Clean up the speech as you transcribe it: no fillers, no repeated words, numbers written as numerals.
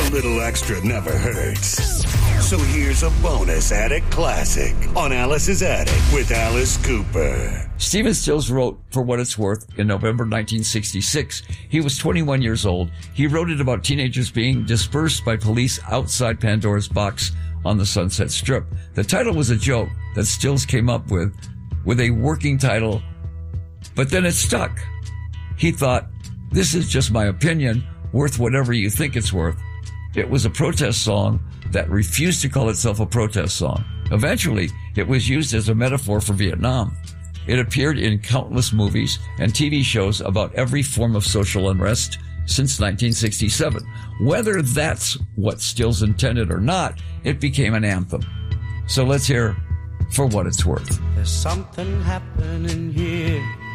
little extra never hurts. So here's a bonus Attic Classic on Alice's Attic with Alice Cooper. Stephen Stills wrote For What It's Worth in November 1966. He was 21 years old. He wrote it about teenagers being dispersed by police outside Pandora's box on the Sunset Strip. The title was a joke that Stills came up with a working title, but then it stuck. He thought, this is just my opinion, worth whatever you think it's worth. It was a protest song that refused to call itself a protest song. Eventually, it was used as a metaphor for Vietnam. It appeared in countless movies and TV shows about every form of social unrest since 1967. Whether that's what Stills intended or not, it became an anthem. So let's hear For What It's Worth. There's something happening here.